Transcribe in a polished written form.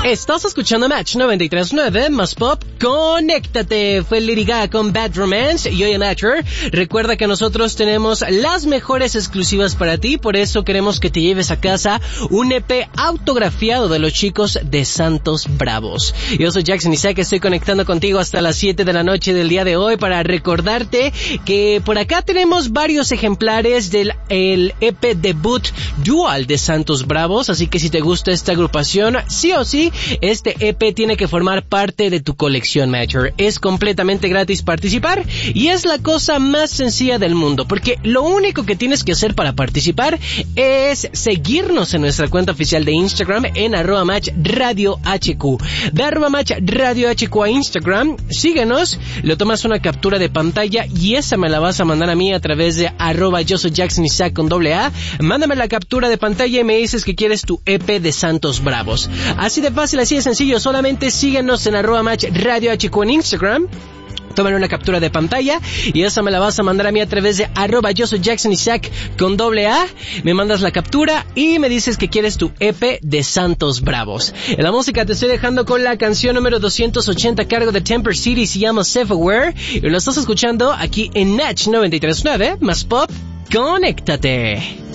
Estás escuchando Match 93.9 más Pop. Conéctate. Fue Lady Gaga con Bad Romance y hoy en Matcher. Recuerda que nosotros tenemos las mejores exclusivas para ti, por eso queremos que te lleves a casa un EP autografiado de los chicos de Santos Bravos. Yo soy Jackson Isaac, estoy conectando contigo hasta las 7 de la noche del día de hoy para recordarte que por acá tenemos varios ejemplares del EP debut Dual de Santos Bravos, así que si te gusta esta agrupación, sí o sí, este EP tiene que formar parte de tu colección, Matcher. Es completamente gratis participar y es la cosa más sencilla del mundo, porque lo único que tienes que hacer para participar es seguirnos en nuestra cuenta oficial de Instagram en @matchradiohq. Ve @matchradiohq a Instagram, síguenos, le tomas una captura de pantalla y esa me la vas a mandar a mí a través de @yo soy Jackson Isaac con AA. Mándame la captura de pantalla y me dices que quieres tu EP de Santos Bravos. Así de fácil, así de sencillo, solamente síguenos en @matchradiohq en Instagram. Tómale una captura de pantalla y esa me la vas a mandar a mí a través de @yo soy Jackson Isaac con AA. Me mandas la captura y me dices que quieres tu EP de Santos Bravos. En la música te estoy dejando con la canción número 280 a cargo de Temper City, se llama Self-Aware y lo estás escuchando aquí en Natch 93.9 más Pop. Conéctate.